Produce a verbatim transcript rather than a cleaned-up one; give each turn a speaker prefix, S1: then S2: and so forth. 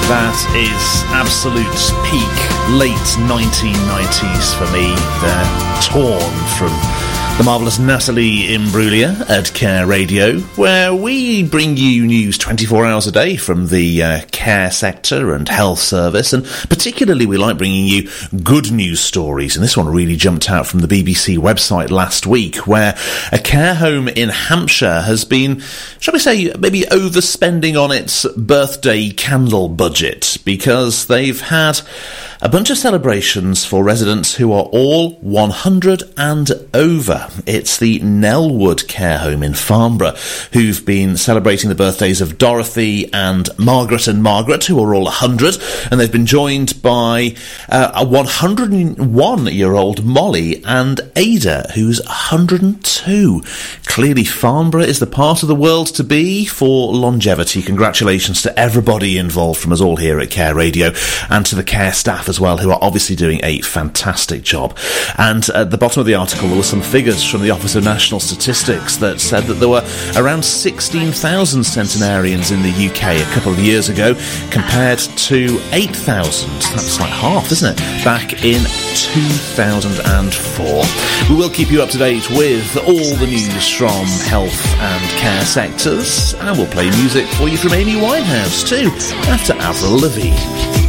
S1: That is absolute peak late nineteen nineties for me. They're Torn from the marvellous Natalie Imbruglia at Care Radio, where we bring you news twenty-four hours a day from the uh, care sector and health service, and particularly we like bringing you good news stories, and this one really jumped out from the B B C website last week, where a care home in Hampshire has been, shall we say, maybe overspending on its birthday candle budget, because they've had a bunch of celebrations for residents who are all one hundred and over. It's the Nellwood Care Home in Farnborough, who've been celebrating the birthdays of Dorothy and Margaret and Margaret, who are all one hundred, and they've been joined by uh, a one hundred and one-year-old Molly and Ada, who's one hundred and two. Clearly, Farnborough is the part of the world to be for longevity. Congratulations to everybody involved from us all here at Care Radio, and to the care staff as well, who are obviously doing a fantastic job. And at the bottom of the article, there were some figures from the Office of National Statistics that said that there were around sixteen thousand centenarians in the U K a couple of years ago, compared to eight thousand. That's like half, isn't it? Back in two thousand four. We will keep you up to date with all the news from health and care sectors, and we'll play music for you from Amy Winehouse too, after Avril Lavigne.